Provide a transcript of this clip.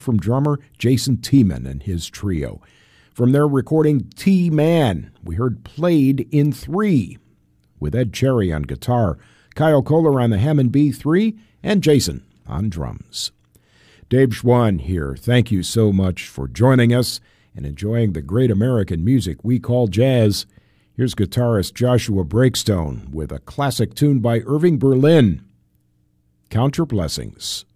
from drummer Jason Tiemann and his trio. From their recording T-Man, we heard Played in 3, with Ed Cherry on guitar, Kyle Kohler on the Hammond B3, and Jason on drums. Dave Schwann here. Thank you so much for joining us and enjoying the great American music we call jazz. Here's guitarist Joshua Breakstone with a classic tune by Irving Berlin, Count Your Blessings.